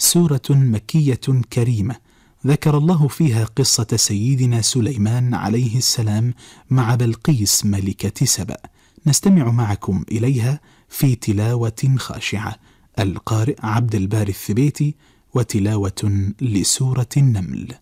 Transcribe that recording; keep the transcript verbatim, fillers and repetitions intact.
سورة مكية كريمة ذكر الله فيها قصة سيدنا سليمان عليه السلام مع بلقيس ملكة سبأ. نستمع معكم إليها في تلاوة خاشعة. القارئ عبد الباري الثبيتي، وتلاوة لسورة النمل.